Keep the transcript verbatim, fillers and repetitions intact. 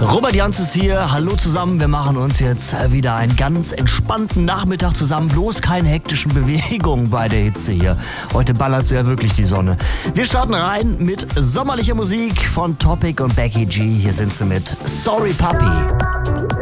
Robert Jans ist hier. Hallo zusammen. Wir machen uns jetzt wieder einen ganz entspannten Nachmittag zusammen. Bloß keine hektischen Bewegungen bei der Hitze hier. Heute ballert ja wirklich die Sonne. Wir starten rein mit sommerlicher Musik von Topic und Becky G. Hier sind sie mit Sorry Puppy.